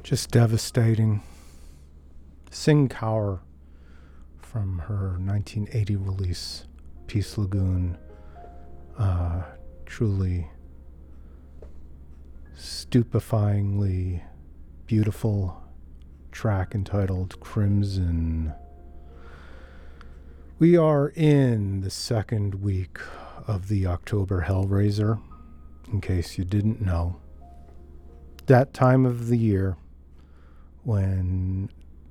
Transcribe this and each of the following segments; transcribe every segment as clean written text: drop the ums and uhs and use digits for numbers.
Just devastating. Sing Kaur from her 1980 release, Peace Lagoon. Truly stupefyingly beautiful track entitled Crimson. We are in the second week of the October Hellraiser, in case you didn't know. That time of the year when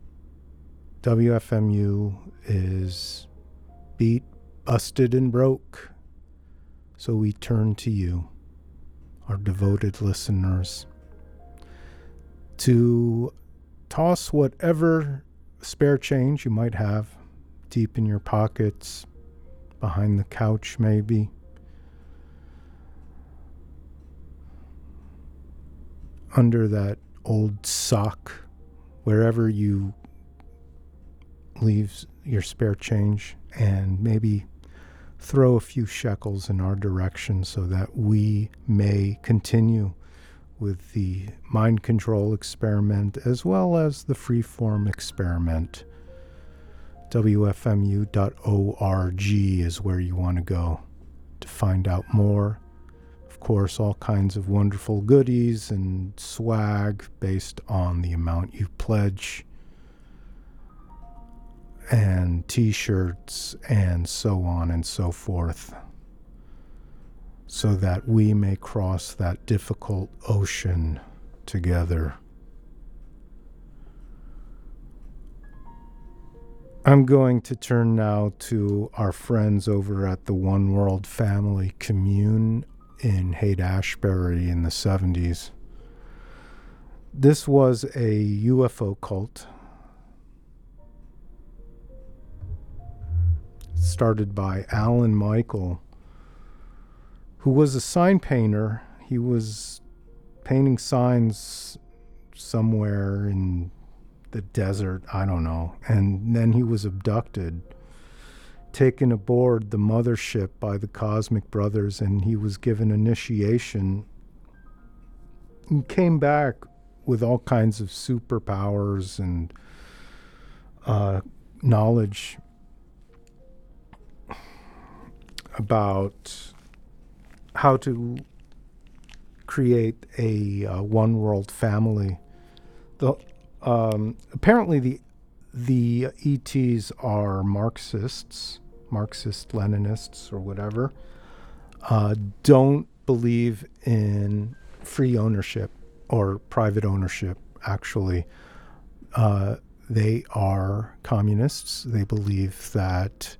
WFMU is beat, busted, and broke. So we turn to you, our devoted listeners, to toss whatever spare change you might have deep in your pockets, behind the couch maybe, under that old sock, wherever you leave your spare change, and maybe throw a few shekels in our direction so that we may continue with the mind control experiment as well as the freeform experiment. WFMU.org is where you want to go to find out more. Of course, all kinds of wonderful goodies and swag based on the amount you pledge, and t-shirts and so on and so forth, so that we may cross that difficult ocean together. I'm going to turn now to our friends over at the One World Family Commune in Haight-Ashbury in the 70s. This was a UFO cult started by Alan Michael, who was a sign painter. He was painting signs somewhere in the desert, I don't know, and then he was abducted, taken aboard the mothership by the Cosmic Brothers, and he was given initiation. He came back with all kinds of superpowers and knowledge about how to create a one world family. Apparently the ETs are Marxists, Marxist-Leninists or whatever, don't believe in free ownership or private ownership, actually. They are communists. They believe that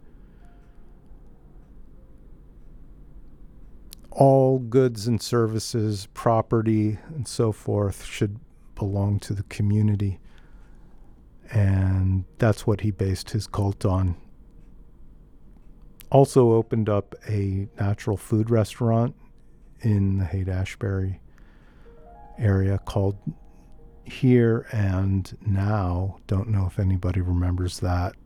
all goods and services, property, and so forth should belong to the community. And that's what he based his cult on. Also opened up a natural food restaurant in the Haight-Ashbury area called Here and Now. Don't know if anybody remembers that.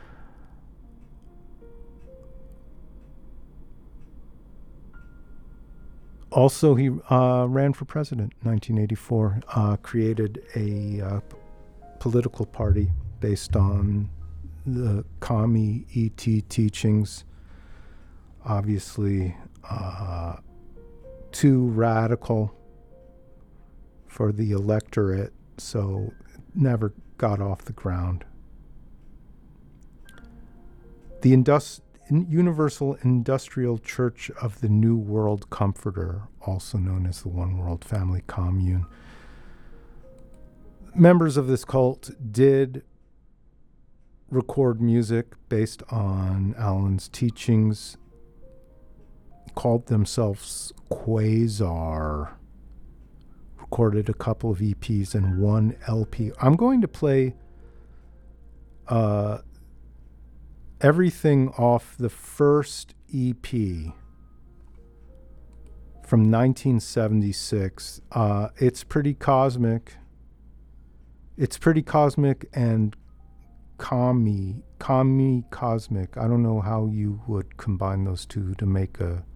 Also, he ran for president in 1984, created a political party based on the commie ET teachings. Obviously, too radical for the electorate, so never got off the ground. The Universal Industrial Church of the New World Comforter, also known as the One World Family Commune. Members of this cult did record music based on Alan's teachings, called themselves Quasar, recorded a couple of EPs and one LP. I'm going to play everything off the first EP from 1976. It's pretty cosmic. It's pretty cosmic and commie cosmic. I don't know how you would combine those two to make a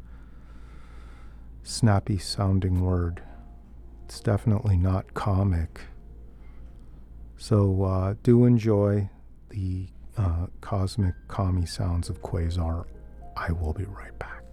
snappy sounding word. It's definitely not comic. So do enjoy the cosmic kami sounds of Quasar. I will be right back.